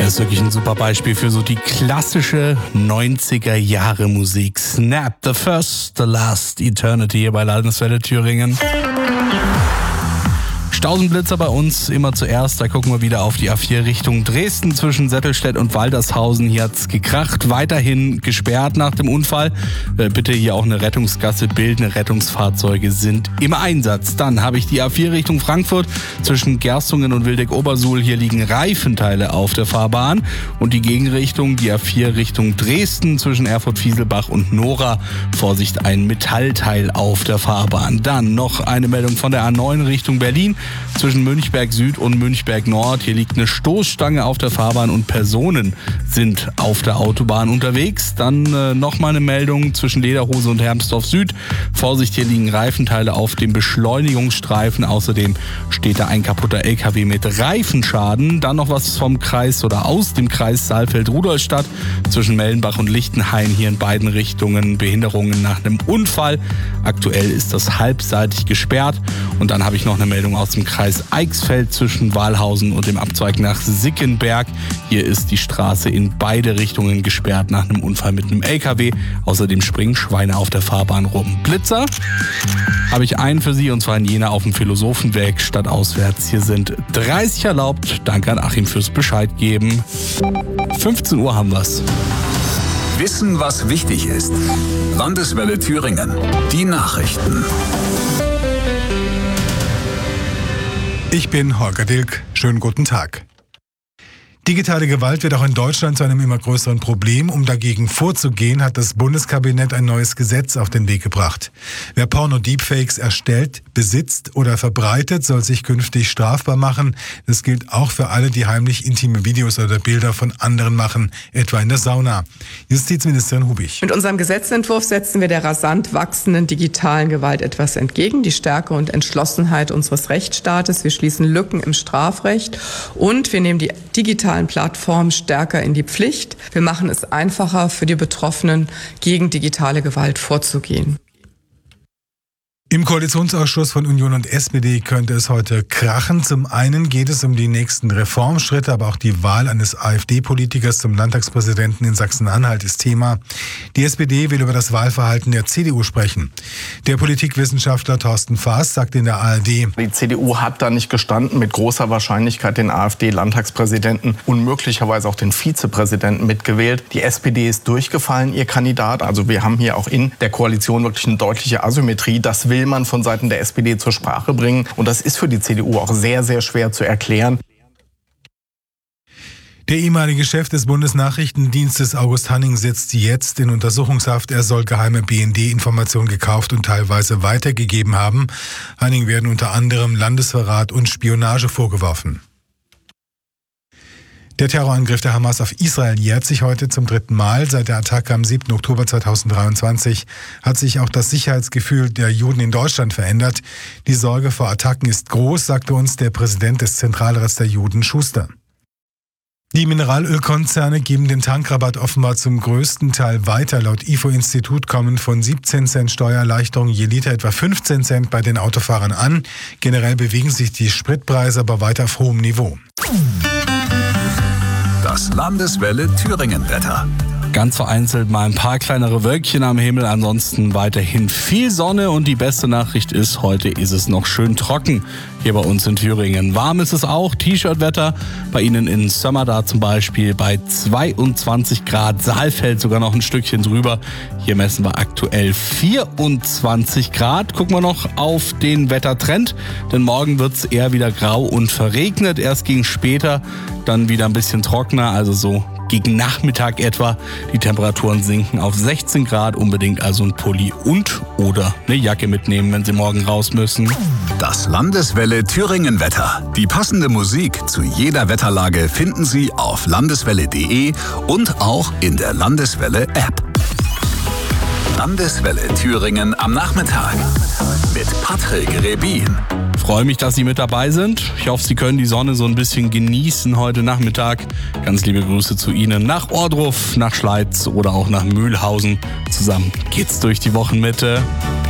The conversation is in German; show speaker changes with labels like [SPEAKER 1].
[SPEAKER 1] Er ist wirklich ein super Beispiel für so die klassische 90er-Jahre-Musik. Snap, the first, the last, eternity hier bei Landeswelle Thüringen. Stausenblitzer bei uns immer zuerst, da gucken wir wieder auf die A4 Richtung Dresden zwischen Settelstedt und Waltershausen. Hier hat's gekracht, weiterhin gesperrt nach dem Unfall. Bitte hier auch eine Rettungsgasse bilden, Rettungsfahrzeuge sind im Einsatz. Dann habe ich die A4 Richtung Frankfurt zwischen Gerstungen und Wildeck-Obersuhl. Hier liegen Reifenteile auf der Fahrbahn. Und die Gegenrichtung, die A4 Richtung Dresden zwischen Erfurt-Fieselbach und Nora. Vorsicht, ein Metallteil auf der Fahrbahn. Dann noch eine Meldung von der A9 Richtung Berlin. Zwischen Münchberg Süd und Münchberg Nord. Hier liegt eine Stoßstange auf der Fahrbahn und Personen sind auf der Autobahn unterwegs. Dann nochmal eine Meldung zwischen Lederhose und Hermsdorf Süd. Vorsicht, hier liegen Reifenteile auf dem Beschleunigungsstreifen. Außerdem steht da ein kaputter LKW mit Reifenschaden. Dann noch was vom Kreis oder aus dem Kreis Saalfeld-Rudolstadt. Zwischen Mellenbach und Lichtenhain hier in beiden Richtungen Behinderungen nach einem Unfall. Aktuell ist das halbseitig gesperrt. Und dann habe ich noch eine Meldung aus dem Kreis Eichsfeld zwischen Walhausen und dem Abzweig nach Sickenberg. Hier ist die Straße in beide Richtungen gesperrt nach einem Unfall mit einem LKW. Außerdem springen Schweine auf der Fahrbahn rum. Blitzer habe ich einen für Sie, und zwar in Jena auf dem Philosophenweg stadtauswärts. Hier sind 30 erlaubt. Danke an Achim fürs Bescheid geben. 15 Uhr haben wir's.
[SPEAKER 2] Wissen, was wichtig ist. Landeswelle Thüringen. Die Nachrichten.
[SPEAKER 3] Ich bin Holger Dilk. Schönen guten Tag. Digitale Gewalt wird auch in Deutschland zu einem immer größeren Problem. Um dagegen vorzugehen, hat das Bundeskabinett ein neues Gesetz auf den Weg gebracht. Wer Porno-Deepfakes erstellt, besitzt oder verbreitet, soll sich künftig strafbar machen. Das gilt auch für alle, die heimlich intime Videos oder Bilder von anderen machen, etwa in der Sauna. Justizministerin Hubich.
[SPEAKER 4] Mit unserem Gesetzentwurf setzen wir der rasant wachsenden digitalen Gewalt etwas entgegen. Die Stärke und Entschlossenheit unseres Rechtsstaates. Wir schließen Lücken im Strafrecht und wir nehmen die digitalen Plattformen stärker in die Pflicht. Wir machen es einfacher für die Betroffenen, gegen digitale Gewalt vorzugehen.
[SPEAKER 3] Im Koalitionsausschuss von Union und SPD könnte es heute krachen. Zum einen geht es um die nächsten Reformschritte, aber auch die Wahl eines AfD-Politikers zum Landtagspräsidenten in Sachsen-Anhalt ist Thema. Die SPD will über das Wahlverhalten der CDU sprechen. Der Politikwissenschaftler Thorsten Faas sagt in der ARD:
[SPEAKER 5] Die CDU hat da nicht gestanden, mit großer Wahrscheinlichkeit den AfD-Landtagspräsidenten und möglicherweise auch den Vizepräsidenten mitgewählt. Die SPD ist durchgefallen, ihr Kandidat. Also wir haben hier auch in der Koalition wirklich eine deutliche Asymmetrie. Das will man von Seiten der SPD zur Sprache bringen. Und das ist für die CDU auch sehr, sehr schwer zu erklären.
[SPEAKER 3] Der ehemalige Chef des Bundesnachrichtendienstes August Hanning sitzt jetzt in Untersuchungshaft. Er soll geheime BND-Informationen gekauft und teilweise weitergegeben haben. Hanning werden unter anderem Landesverrat und Spionage vorgeworfen. Der Terrorangriff der Hamas auf Israel jährt sich heute zum 3. Mal. Seit der Attacke am 7. Oktober 2023 hat sich auch das Sicherheitsgefühl der Juden in Deutschland verändert. Die Sorge vor Attacken ist groß, sagte uns der Präsident des Zentralrats der Juden, Schuster. Die Mineralölkonzerne geben den Tankrabatt offenbar zum größten Teil weiter. Laut IFO-Institut kommen von 17 Cent Steuererleichterung je Liter etwa 15 Cent bei den Autofahrern an. Generell bewegen sich die Spritpreise aber weiter auf hohem Niveau.
[SPEAKER 2] Das Landeswelle Thüringen-Wetter.
[SPEAKER 1] Ganz vereinzelt mal ein paar kleinere Wölkchen am Himmel, ansonsten weiterhin viel Sonne und die beste Nachricht ist, heute ist es noch schön trocken hier bei uns in Thüringen. Warm ist es auch, T-Shirt-Wetter, bei Ihnen in Sömmerda zum Beispiel bei 22 Grad, Saalfeld sogar noch ein Stückchen drüber. Hier messen wir aktuell 24 Grad. Gucken wir noch auf den Wettertrend, denn morgen wird es eher wieder grau und verregnet, erst gegen später, dann wieder ein bisschen trockener, also so gegen Nachmittag etwa. Die Temperaturen sinken auf 16 Grad. Unbedingt also ein Pulli und oder eine Jacke mitnehmen, wenn Sie morgen raus müssen.
[SPEAKER 2] Das Landeswelle Thüringen-Wetter. Die passende Musik zu jeder Wetterlage finden Sie auf landeswelle.de und auch in der Landeswelle-App. Landeswelle Thüringen am Nachmittag mit Patrick Rebin.
[SPEAKER 1] Freue mich, dass Sie mit dabei sind. Ich hoffe, Sie können die Sonne so ein bisschen genießen heute Nachmittag. Ganz liebe Grüße zu Ihnen nach Ohrdruf, nach Schleiz oder auch nach Mühlhausen. Zusammen geht's durch die Wochenmitte.